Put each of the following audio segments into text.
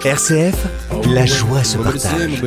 RCF, la joie se partage.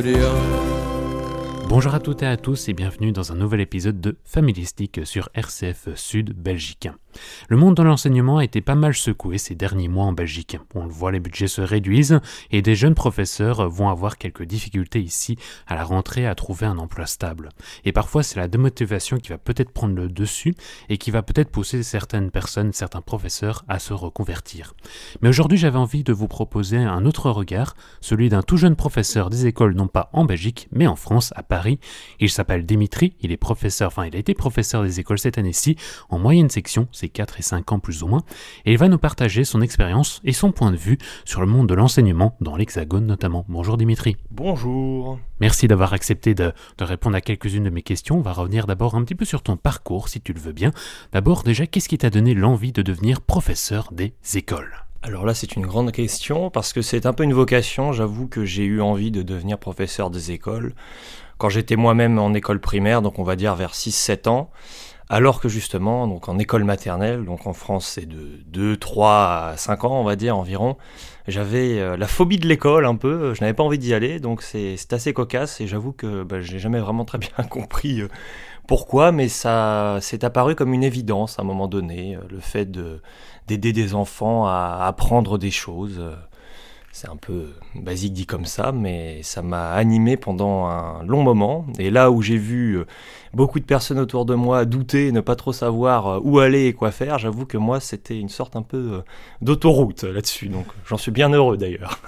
Bonjour à toutes et à tous et bienvenue dans un nouvel épisode de Familistique sur RCF Sud Belgique. Le monde de l'enseignement a été pas mal secoué ces derniers mois en Belgique. On le voit, les budgets se réduisent et des jeunes professeurs vont avoir quelques difficultés ici à la rentrée à trouver un emploi stable. Et parfois c'est la démotivation qui va peut-être prendre le dessus et qui va peut-être pousser certaines personnes, certains professeurs à se reconvertir. Mais aujourd'hui j'avais envie de vous proposer un autre regard, celui d'un tout jeune professeur des écoles non pas en Belgique mais en France, à Paris. Il s'appelle Dimitri, il a été professeur des écoles cette année-ci en moyenne section, c'est 4 et 5 ans plus ou moins, et il va nous partager son expérience et son point de vue sur le monde de l'enseignement dans l'Hexagone notamment. Bonjour Dimitri. Bonjour. Merci d'avoir accepté de répondre à quelques-unes de mes questions. On va revenir d'abord un petit peu sur ton parcours si tu le veux bien. D'abord déjà, qu'est-ce qui t'a donné l'envie de devenir professeur des écoles ? Alors là, c'est une grande question parce que c'est un peu une vocation. J'avoue que j'ai eu envie de devenir professeur des écoles quand j'étais moi-même en école primaire, donc on va dire vers 6-7 ans. Alors que justement, donc en école maternelle, donc en France c'est de 2, 3 à 5 ans on va dire environ, j'avais la phobie de l'école un peu, je n'avais pas envie d'y aller, donc c'est assez cocasse et j'avoue que je n'ai jamais vraiment très bien compris pourquoi, mais ça s'est apparu comme une évidence à un moment donné, le fait d'aider des enfants à apprendre des choses. C'est un peu basique dit comme ça, mais ça m'a animé pendant un long moment. Et là où j'ai vu beaucoup de personnes autour de moi douter, ne pas trop savoir où aller et quoi faire, j'avoue que moi, c'était une sorte un peu d'autoroute là-dessus. Donc j'en suis bien heureux d'ailleurs.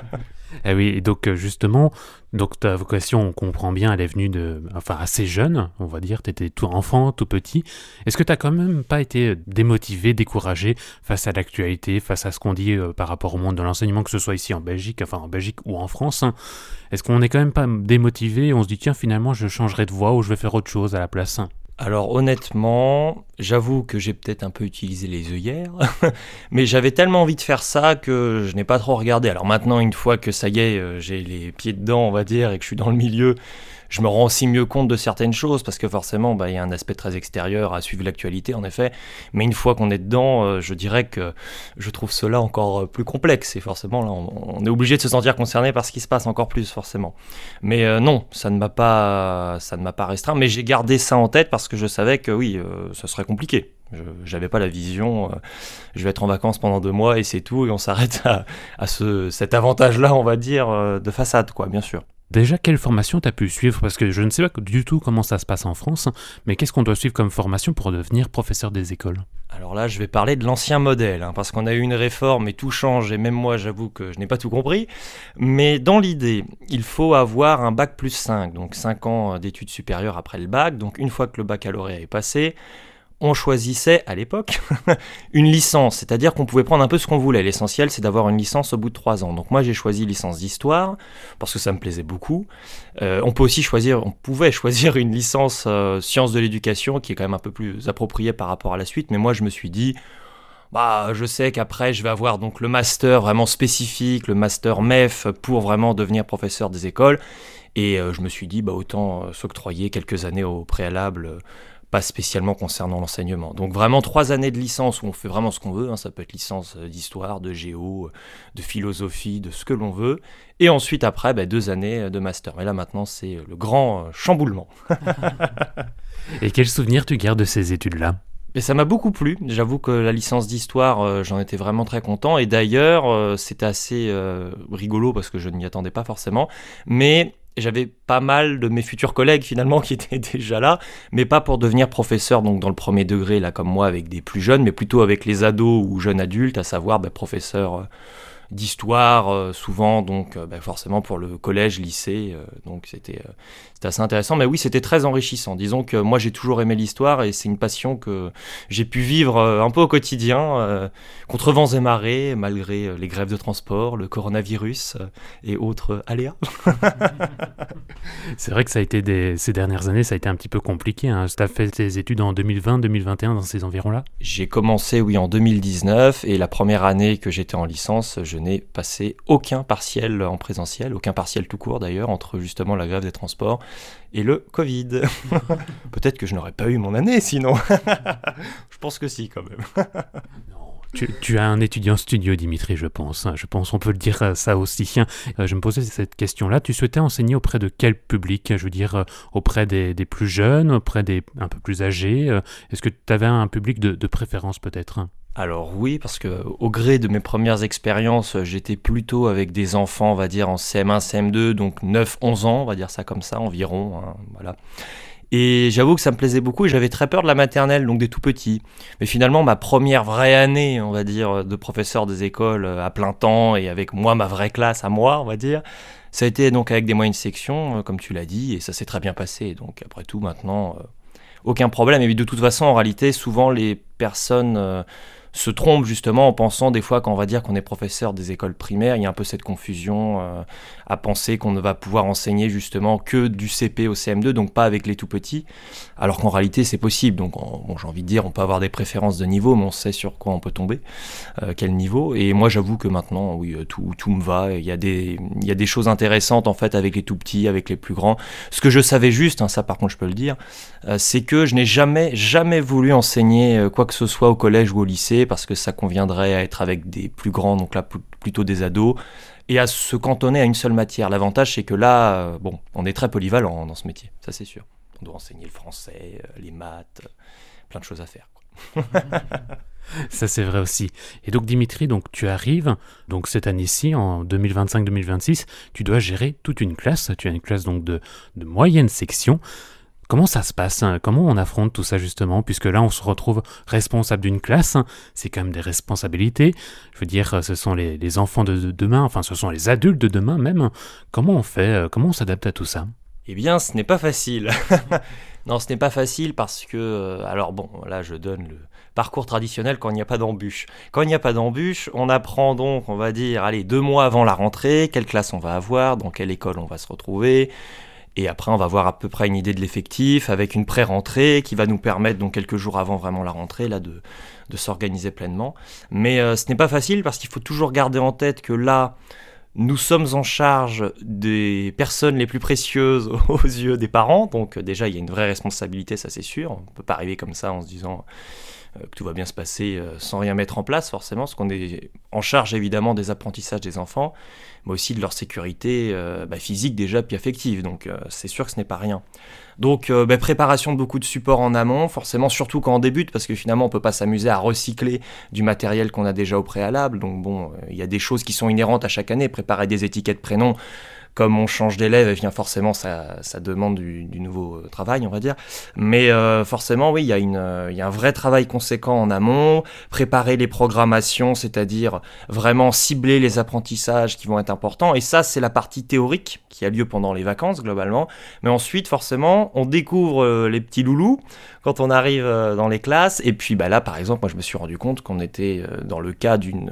Eh oui, et donc justement, ta vocation, on comprend bien, elle est venue assez jeune, on va dire, tu étais tout enfant, tout petit. Est-ce que tu n'as quand même pas été démotivé, découragé face à l'actualité, face à ce qu'on dit par rapport au monde de l'enseignement, que ce soit ici en Belgique ou en France, hein. Est-ce qu'on n'est quand même pas démotivé et on se dit tiens finalement je changerai de voie ou je vais faire autre chose à la place ? Alors honnêtement, j'avoue que j'ai peut-être un peu utilisé les œillères, mais j'avais tellement envie de faire ça que je n'ai pas trop regardé. Alors maintenant, une fois que ça y est, j'ai les pieds dedans, on va dire, et que je suis dans le milieu, je me rends aussi mieux compte de certaines choses, parce que forcément, il y a un aspect très extérieur à suivre l'actualité, en effet. Mais une fois qu'on est dedans, je dirais que je trouve cela encore plus complexe. Et forcément, là, on est obligé de se sentir concerné par ce qui se passe encore plus, forcément. Mais non, ça ne m'a pas restreint. Mais j'ai gardé ça en tête parce que je savais que oui, ça serait compliqué. Je n'avais pas la vision, je vais être en vacances pendant 2 mois et c'est tout. Et on s'arrête à cet avantage-là, on va dire, de façade, quoi, bien sûr. Déjà, quelle formation tu as pu suivre ? Parce que je ne sais pas du tout comment ça se passe en France, mais qu'est-ce qu'on doit suivre comme formation pour devenir professeur des écoles ? Alors là, je vais parler de l'ancien modèle, parce qu'on a eu une réforme et tout change, et même moi, j'avoue que je n'ai pas tout compris. Mais dans l'idée, il faut avoir un bac plus 5, donc 5 ans d'études supérieures après le bac. Donc une fois que le baccalauréat est passé, on choisissait à l'époque une licence, c'est-à-dire qu'on pouvait prendre un peu ce qu'on voulait. L'essentiel, c'est d'avoir une licence au bout de 3 ans. Donc moi, j'ai choisi licence d'histoire parce que ça me plaisait beaucoup. On pouvait choisir une licence sciences de l'éducation qui est quand même un peu plus appropriée par rapport à la suite. Mais moi, je me suis dit, je sais qu'après, je vais avoir donc le master vraiment spécifique, le master MEF pour vraiment devenir professeur des écoles. Et je me suis dit, autant s'octroyer quelques années au préalable. Pas spécialement concernant l'enseignement. Donc vraiment 3 années de licence où on fait vraiment ce qu'on veut, ça peut être licence d'histoire, de géo, de philosophie, de ce que l'on veut, et ensuite après 2 années de master. Mais là maintenant c'est le grand chamboulement. Et quel souvenir tu gardes de ces études-là ? Et ça m'a beaucoup plu, j'avoue que la licence d'histoire, j'en étais vraiment très content, et d'ailleurs c'était assez rigolo parce que je n'y attendais pas forcément, mais j'avais pas mal de mes futurs collègues finalement qui étaient déjà là, mais pas pour devenir professeur donc dans le premier degré là comme moi avec des plus jeunes, mais plutôt avec les ados ou jeunes adultes, à savoir professeur d'histoire souvent, donc forcément pour le collège, lycée, donc c'était assez intéressant, mais oui c'était très enrichissant. Disons que moi j'ai toujours aimé l'histoire et c'est une passion que j'ai pu vivre un peu au quotidien, contre vents et marées, malgré les grèves de transport, le coronavirus et autres aléas. C'est vrai que ça a été ces dernières années, ça a été un petit peu compliqué, hein. Tu as fait tes études en 2020, 2021, dans ces environs-là ? J'ai commencé, oui, en 2019, et la première année que j'étais en licence, je n'ai passé aucun partiel en présentiel, aucun partiel tout court d'ailleurs, entre justement la grève des transports et le Covid. Peut-être que je n'aurais pas eu mon année sinon. Je pense que si, quand même. Non, Tu as un étudiant studio, Dimitri, je pense. Je pense on peut le dire ça aussi. Je me posais cette question-là. Tu souhaitais enseigner auprès de quel public? Je veux dire, auprès des plus jeunes, auprès des un peu plus âgés. Est-ce que tu avais un public de préférence peut-être? Alors oui, parce que au gré de mes premières expériences, j'étais plutôt avec des enfants, on va dire en CM1, CM2, donc 9-11 ans, on va dire ça comme ça environ, hein, voilà. Et j'avoue que ça me plaisait beaucoup et j'avais très peur de la maternelle, donc des tout petits. Mais finalement, ma première vraie année, on va dire, de professeur des écoles à plein temps et avec moi, ma vraie classe à moi, on va dire, ça a été donc avec des moyennes sections, comme tu l'as dit, et ça s'est très bien passé. Donc après tout, maintenant, aucun problème. Et de toute façon, en réalité, souvent les personnes se trompent justement en pensant des fois quand on va dire qu'on est professeur des écoles primaires, il y a un peu cette confusion à penser qu'on ne va pouvoir enseigner justement que du CP au CM2, donc pas avec les tout petits, alors qu'en réalité c'est possible. Donc bon, j'ai envie de dire, on peut avoir des préférences de niveau, mais on sait sur quoi on peut tomber, quel niveau. Et moi j'avoue que maintenant, oui, tout me va. Il y a des choses intéressantes en fait avec les tout petits, avec les plus grands. Ce que je savais juste, hein, ça par contre je peux le dire, c'est que je n'ai jamais voulu enseigner quoi que ce soit au collège ou au lycée, parce que ça conviendrait à être avec des plus grands, donc là plutôt des ados, et à se cantonner à une seule matière. L'avantage c'est que là, bon, on est très polyvalent dans ce métier, ça c'est sûr. On doit enseigner le français, les maths, plein de choses à faire, quoi. Ça c'est vrai aussi. Et donc Dimitri, donc tu arrives, donc cette année-ci, en 2025-2026, tu dois gérer toute une classe. Tu as une classe donc de moyenne section. Comment ça se passe? Comment on affronte tout ça justement? Puisque là, on se retrouve responsable d'une classe. C'est quand même des responsabilités. Je veux dire, ce sont les enfants de demain, enfin, ce sont les adultes de demain même. Comment on fait? Comment on s'adapte à tout ça? Eh bien, ce n'est pas facile. Non, ce n'est pas facile parce que... alors bon, là, je donne le parcours traditionnel quand il n'y a pas d'embûche. Quand il n'y a pas d'embûche, on apprend donc, on va dire, allez, 2 mois avant la rentrée, quelle classe on va avoir, dans quelle école on va se retrouver. Et après, on va avoir à peu près une idée de l'effectif avec une pré-rentrée qui va nous permettre, donc quelques jours avant vraiment la rentrée, là, de s'organiser pleinement. Mais ce n'est pas facile parce qu'il faut toujours garder en tête que là, nous sommes en charge des personnes les plus précieuses aux yeux des parents. Donc déjà, il y a une vraie responsabilité, ça c'est sûr. On ne peut pas arriver comme ça en se disant que tout va bien se passer sans rien mettre en place forcément, parce qu'on est en charge évidemment des apprentissages des enfants, mais aussi de leur sécurité physique déjà, puis affective. Donc c'est sûr que ce n'est pas rien. Donc préparation de beaucoup de supports en amont, forcément, surtout quand on débute, parce que finalement on peut pas s'amuser à recycler du matériel qu'on a déjà au préalable. Donc bon, il y a des choses qui sont inhérentes à chaque année, préparer des étiquettes prénoms. Comme on change d'élève, eh bien forcément ça demande du nouveau travail, on va dire. Mais forcément, oui, il y a un vrai travail conséquent en amont, préparer les programmations, c'est-à-dire vraiment cibler les apprentissages qui vont être importants. Et ça, c'est la partie théorique qui a lieu pendant les vacances, globalement. Mais ensuite, forcément, on découvre les petits loulous quand on arrive dans les classes. Et puis là, par exemple, moi, je me suis rendu compte qu'on était dans le cas d'une...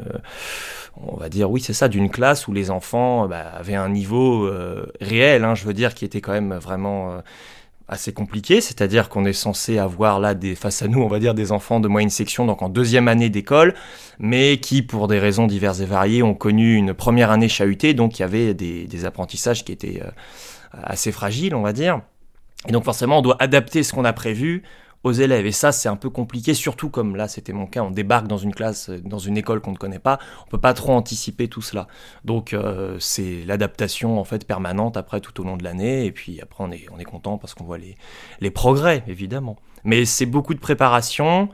on va dire, oui, c'est ça, d'une classe où les enfants avaient un niveau réel, je veux dire, qui était quand même vraiment assez compliqué, c'est-à-dire qu'on est censé avoir là face à nous, on va dire, des enfants de moyenne section, donc en 2e année d'école, mais qui, pour des raisons diverses et variées, ont connu une première année chahutée, donc il y avait des apprentissages qui étaient assez fragiles, on va dire. Et donc forcément, on doit adapter ce qu'on a prévu aux élèves. Et ça, c'est un peu compliqué, surtout comme là, c'était mon cas, on débarque dans une classe, dans une école qu'on ne connaît pas, on peut pas trop anticiper tout cela. Donc, c'est l'adaptation, en fait, permanente après, tout au long de l'année, et puis après, on est content parce qu'on voit les progrès, évidemment. Mais c'est beaucoup de préparation,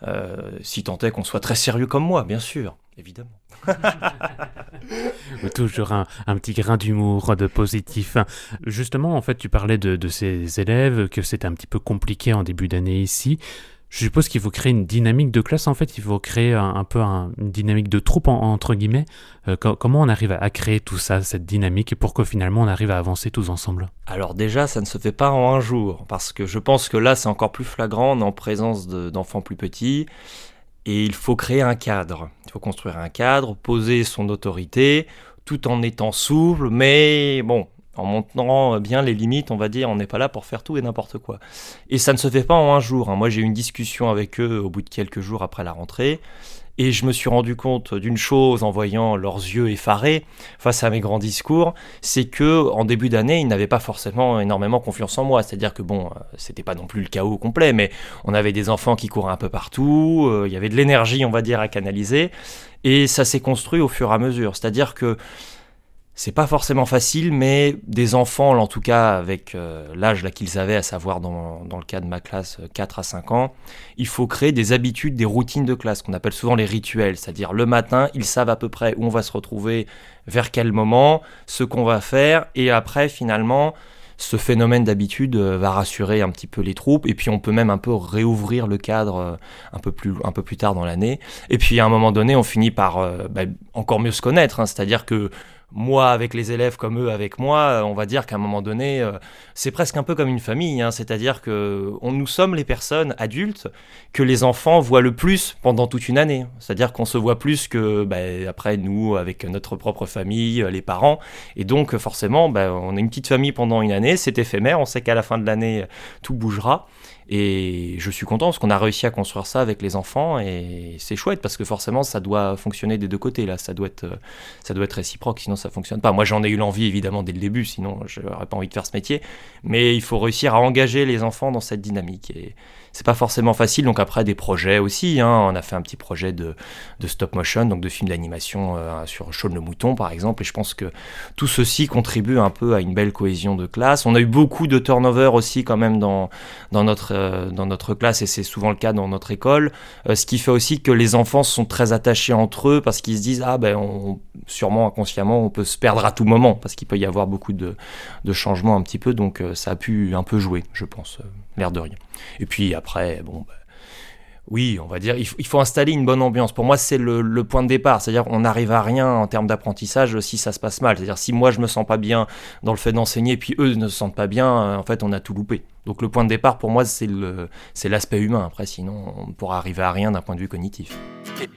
si tant est qu'on soit très sérieux comme moi, bien sûr, évidemment. Toujours un petit grain d'humour, de positif. Justement, en fait, tu parlais de ces élèves, que c'était un petit peu compliqué en début d'année ici. Je suppose qu'il faut créer une dynamique de classe, en fait, il faut créer un peu une dynamique de troupe, entre guillemets. Comment on arrive à créer tout ça, cette dynamique, pour que finalement on arrive à avancer tous ensemble? Alors déjà, ça ne se fait pas en un jour, parce que je pense que là, c'est encore plus flagrant, on est en présence d'enfants plus petits. Et il faut créer un cadre, il faut construire un cadre, poser son autorité, tout en étant souple, mais bon, en montrant bien les limites, on va dire, on n'est pas là pour faire tout et n'importe quoi. Et ça ne se fait pas en un jour. Moi, j'ai eu une discussion avec eux au bout de quelques jours après la rentrée, Et je me suis rendu compte d'une chose en voyant leurs yeux effarés face à mes grands discours, c'est que en début d'année, ils n'avaient pas forcément énormément confiance en moi. C'est-à-dire que c'était pas non plus le chaos complet, mais on avait des enfants qui couraient un peu partout, il y avait de l'énergie, on va dire, à canaliser, et ça s'est construit au fur et à mesure. C'est-à-dire que c'est pas forcément facile, mais des enfants, en tout cas avec l'âge là qu'ils avaient, à savoir dans le cas de ma classe 4 à 5 ans, il faut créer des habitudes, des routines de classe, qu'on appelle souvent les rituels, c'est-à-dire le matin, ils savent à peu près où on va se retrouver, vers quel moment, ce qu'on va faire, et après finalement, ce phénomène d'habitude va rassurer un petit peu les troupes, et puis on peut même un peu réouvrir le cadre un peu plus tard dans l'année, et puis à un moment donné, on finit par encore mieux se connaître, hein, c'est-à-dire que moi avec les élèves comme eux avec moi, on va dire qu'à un moment donné, c'est presque un peu comme une famille, hein, c'est-à-dire que nous sommes les personnes adultes que les enfants voient le plus pendant toute une année. C'est-à-dire qu'on se voit plus que après nous, avec notre propre famille, les parents, et donc forcément, on a une petite famille pendant une année, c'est éphémère, on sait qu'à la fin de l'année, tout bougera. Et je suis content parce qu'on a réussi à construire ça avec les enfants et c'est chouette parce que forcément ça doit fonctionner des deux côtés là, ça doit être réciproque, sinon ça fonctionne pas. Moi j'en ai eu l'envie évidemment dès le début, sinon j'aurais pas envie de faire ce métier, mais il faut réussir à engager les enfants dans cette dynamique et c'est pas forcément facile. Donc après des projets aussi, hein, on a fait un petit projet de stop motion, donc de film d'animation sur Shaun le mouton par exemple, et je pense que tout ceci contribue un peu à une belle cohésion de classe. On a eu beaucoup de turnover aussi quand même dans notre classe et c'est souvent le cas dans notre école, ce qui fait aussi que les enfants sont très attachés entre eux parce qu'ils se disent sûrement inconsciemment on peut se perdre à tout moment parce qu'il peut y avoir beaucoup de changements un petit peu, donc ça a pu un peu jouer, je pense, l'air de rien. Et puis après oui, on va dire, il faut installer une bonne ambiance. Pour moi, c'est le point de départ. C'est-à-dire qu'on n'arrive à rien en termes d'apprentissage si ça se passe mal. C'est-à-dire si moi, je me sens pas bien dans le fait d'enseigner, puis eux ne se sentent pas bien, en fait, on a tout loupé. Donc le point de départ, pour moi, c'est l'aspect humain. Après, sinon, on ne pourra arriver à rien d'un point de vue cognitif.